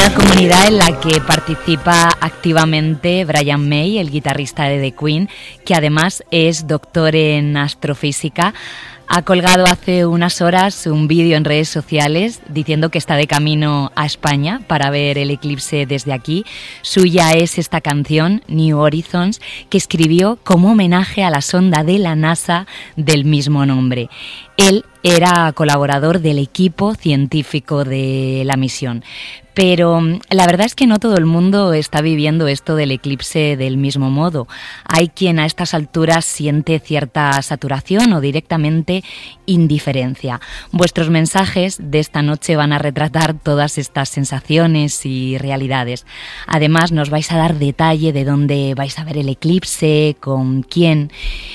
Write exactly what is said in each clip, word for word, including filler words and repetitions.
una comunidad en la que participa activamente Brian May, el guitarrista de The Queen, que además es doctor en astrofísica. Ha colgado hace unas horas un vídeo en redes sociales diciendo que está de camino a España para ver el eclipse desde aquí. Suya es esta canción, New Horizons, que escribió como homenaje a la sonda de la NASA del mismo nombre. Él era colaborador del equipo científico de la misión. Pero la verdad es que no todo el mundo está viviendo esto del eclipse del mismo modo. Hay quien a estas alturas siente cierta saturación o directamente indiferencia. Vuestros mensajes de esta noche van a retratar todas estas sensaciones y realidades. Además, nos vais a dar detalle de dónde vais a ver el eclipse, con quién.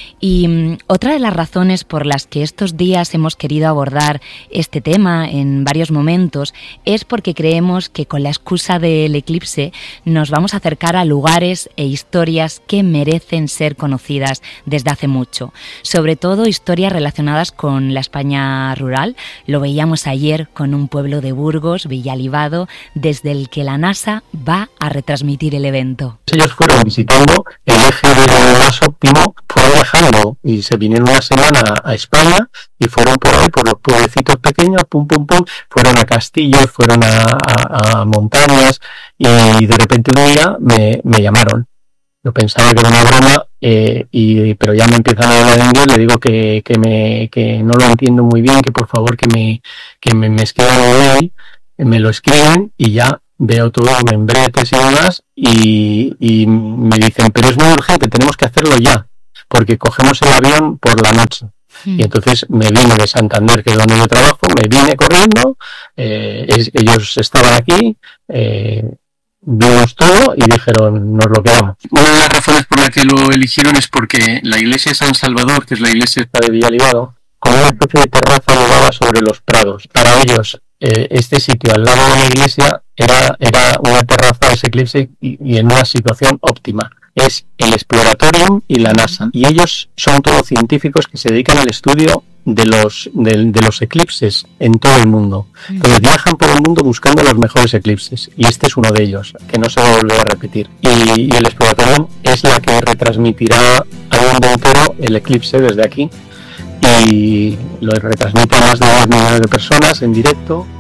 Y um, otra de las razones por las que estos días hemos querido abordar este tema en varios momentos es porque creemos que con la excusa del eclipse nos vamos a acercar a lugares e historias que merecen ser conocidas desde hace mucho. Sobre todo historias relacionadas con la España rural. Lo veíamos ayer con un pueblo de Burgos, Villalibado, desde el que la NASA va a retransmitir el evento. Ellos fueron visitando el eje del más óptimo, fueron viajando y se vinieron una semana a España y fueron por ahí, por los pueblecitos pequeños, pum, pum, pum, fueron a castillos, fueron a, a, a montañas y de repente un día me, me llamaron. Yo pensaba que era una broma, eh, y, pero ya me empiezan a hablar en inglés, le digo que, que, me, que no lo entiendo muy bien, que por favor que me, que me, me escriban ahí, me lo escriben y ya veo todo en membretes y demás y, y me dicen, pero es muy urgente, tenemos que hacerlo ya, porque cogemos el avión por la noche. Hmm. Y entonces me vine de Santander, que es donde yo trabajo, me vine corriendo, eh, es, ellos estaban aquí, eh, vimos todo y dijeron, nos lo quedamos. Una de las razones por las que lo eligieron es porque la iglesia de San Salvador, que es la iglesia de Villalibado, con una especie de terraza llevaba sobre los prados. Para ellos, eh, este sitio al lado de la iglesia era, era una terraza de ese eclipse y, y en una situación óptima. Es el Exploratorium y la NASA. Y ellos son todos científicos que se dedican al estudio de los de, de los eclipses en todo el mundo. Entonces viajan por el mundo buscando los mejores eclipses. Y este es uno de ellos, que no se va a volver a repetir. Y, y el Exploratorium es la que retransmitirá al mundo entero el eclipse desde aquí. Y lo retransmite a más de dos millones de personas en directo.